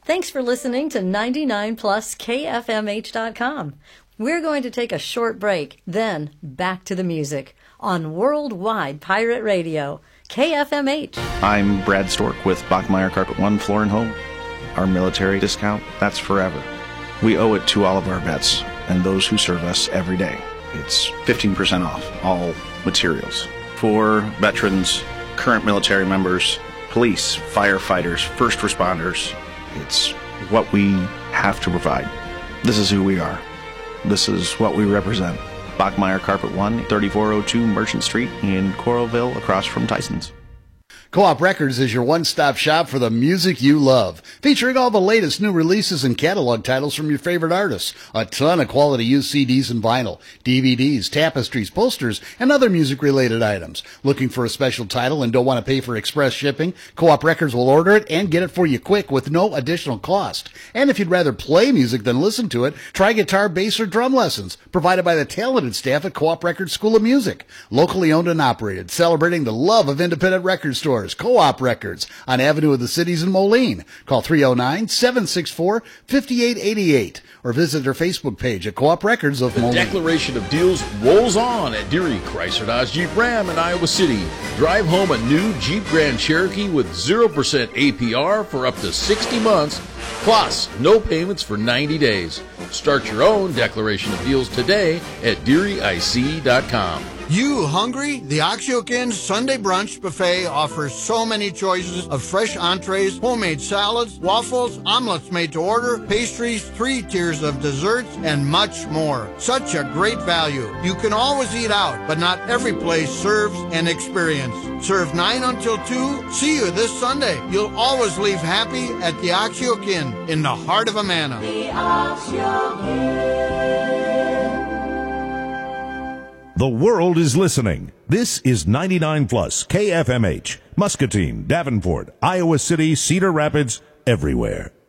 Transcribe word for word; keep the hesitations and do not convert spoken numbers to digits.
Thanks for listening to ninety-nine plus K F M H dot com. We're going to take a short break, then back to the music on Worldwide Pirate Radio, K F M H. I'm Brad Stork with Bachmeyer Carpet One Floor and Home. Our military discount, that's forever. We owe it to all of our vets and those who serve us every day. It's fifteen percent off all materials. For veterans, current military members, police, firefighters, first responders, it's what we have to provide. This is who we are. This is what we represent. Bachmeyer Carpet One, thirty-four oh two Merchant Street in Coralville, across from Tyson's. Co-op Records is your one-stop shop for the music you love, featuring all the latest new releases and catalog titles from your favorite artists. A ton of quality used C Ds and vinyl, D V Ds, tapestries, posters, and other music-related items. Looking for a special title and don't want to pay for express shipping? Co-op Records will order it and get it for you quick with no additional cost. And if you'd rather play music than listen to it, try guitar, bass, or drum lessons, provided by the talented staff at Co-op Records School of Music. Locally owned and operated, celebrating the love of independent record stores. Co-op Records on Avenue of the Cities in Moline. Call three oh nine, seven six four, five eight eight eight or visit their Facebook page at Co-op Records of the Moline. The declaration of deals rolls on at Deary Chrysler Dodge Jeep Ram in Iowa City. Drive home a new Jeep Grand Cherokee with zero percent A P R for up to sixty months, plus no payments for ninety days. Start your own declaration of deals today at Deary I C dot com. You hungry? The Oxyokin Sunday Brunch Buffet offers so many choices of fresh entrees, homemade salads, waffles, omelets made to order, pastries, three tiers of desserts, and much more. Such a great value. You can always eat out, but not every place serves an experience. Serve nine until two. See you this Sunday. You'll always leave happy at the Oxyokin in the heart of Amana. The Oxyokin. The world is listening. This is ninety-nine plus K F M H, Muscatine, Davenport, Iowa City, Cedar Rapids, everywhere.